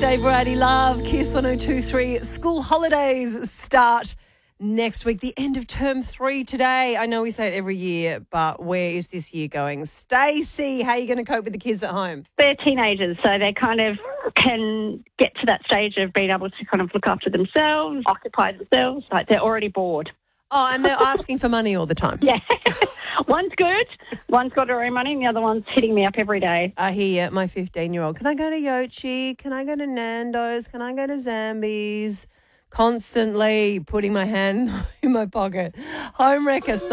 Dave Variety Love, Kiss 102.3. School holidays start next week, the end of term 3 today. I know we say it every year, but where is this year going? Stacey, how are you going to cope with the kids at home? They're teenagers, so they kind of can get to that stage of being able to kind of look after themselves, occupy themselves. Like they're already bored. Oh, and they're asking for money all the time. Yeah. One's good, one's got her own money, and the other one's hitting me up every day. I hear my 15-year-old, can I go to Yochi? Can I go to Nando's? Can I go to Zambies? Constantly putting my hand in my pocket. Home wrecker.